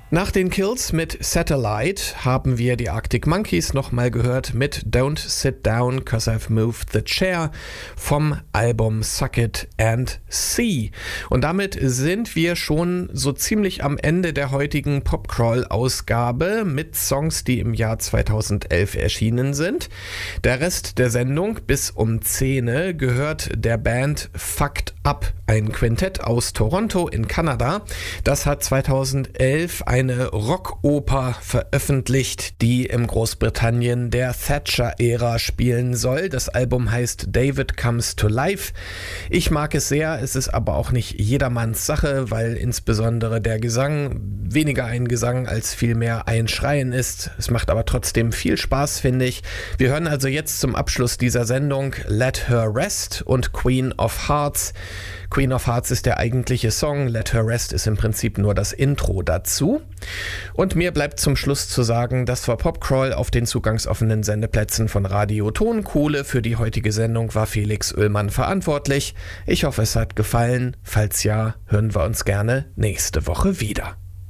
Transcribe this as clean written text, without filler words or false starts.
Nach den Kills mit Satellite haben wir die Arctic Monkeys nochmal gehört mit Don't Sit Down 'Cause I've Moved the Chair vom Album Suck It and See. Und damit sind wir schon so ziemlich am Ende der heutigen Popcrawl-Ausgabe mit Songs, die im Jahr 2011 erschienen sind. Der Rest der Sendung bis um 10 gehört der Band Fucked Up, ein Quintett aus Toronto in Kanada. Das hat 2011 eine Rockoper veröffentlicht, die im Großbritannien der Thatcher-Ära spielen soll. Das Album heißt David Comes to Life. Ich mag es sehr, es ist aber auch nicht jedermanns Sache, weil insbesondere der Gesang weniger ein Gesang als vielmehr ein Schreien ist. Es macht aber trotzdem viel Spaß, finde ich. Wir hören also jetzt zum Abschluss dieser Sendung Let Her Rest und Queen of Hearts. Queen of Hearts ist der eigentliche Song, Let Her Rest ist im Prinzip nur das Intro dazu. Und mir bleibt zum Schluss zu sagen, das war Popcrawl auf den zugangsoffenen Sendeplätzen von Radio Tonkohle. Für die heutige Sendung war Felix Oehlmann verantwortlich. Ich hoffe, es hat gefallen. Falls ja, hören wir uns gerne nächste Woche wieder.